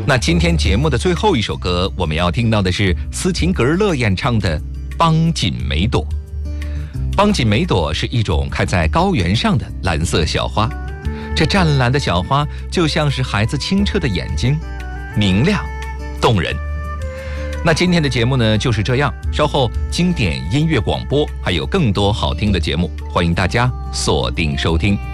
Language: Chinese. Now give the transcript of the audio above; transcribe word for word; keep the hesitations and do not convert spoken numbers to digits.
那今天节目的最后一首歌，我们要听到的是斯琴格日乐演唱的《邦锦梅朵》。邦锦梅朵是一种开在高原上的蓝色小花，这湛蓝的小花就像是孩子清澈的眼睛，明亮动人。那今天的节目呢就是这样，稍后经典音乐广播还有更多好听的节目，欢迎大家锁定收听。